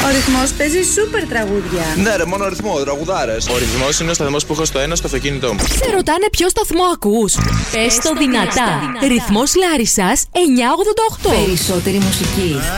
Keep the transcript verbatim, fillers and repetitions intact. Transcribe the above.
Ο Ρυθμός παίζει σούπερ τραγούδια. Ναι, ρε, μόνο ρυθμό, τραγουδάρες. Ο Ρυθμός είναι ο σταθμός που έχω στο ένα στο αυτοκίνητό μου. Σε ρωτάνε ποιο σταθμό ακούς. Πες το δυνατά. Ρυθμός Λάρισσας εννιακόσια ογδόντα οκτώ. Περισσότερη μουσική.